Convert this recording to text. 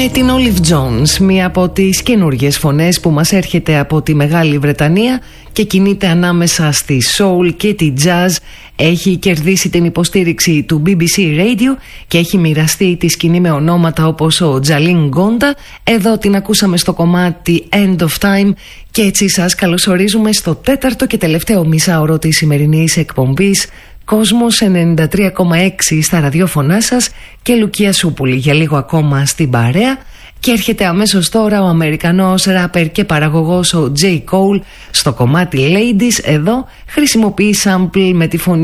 Την Olive Jones, μία από τις καινούργιες φωνές που μας έρχεται από τη Μεγάλη Βρετανία και κινείται ανάμεσα στη soul και τη jazz. Έχει κερδίσει την υποστήριξη του BBC Radio και έχει μοιραστεί τη σκηνή με ονόματα όπως ο Τζαλίν Γκόντα. Εδώ την ακούσαμε στο κομμάτι End of Time και έτσι σας καλωσορίζουμε στο τέταρτο και τελευταίο μισάωρο της σημερινής εκπομπής Κόσμος 93,6 στα ραδιόφωνά σας και Λουκία Σούπουλη για λίγο ακόμα στην παρέα. Και έρχεται αμέσως τώρα ο Αμερικανός ράπερ και παραγωγός ο J. Cole στο κομμάτι Ladies. Εδώ χρησιμοποιεί sample με τη φωνή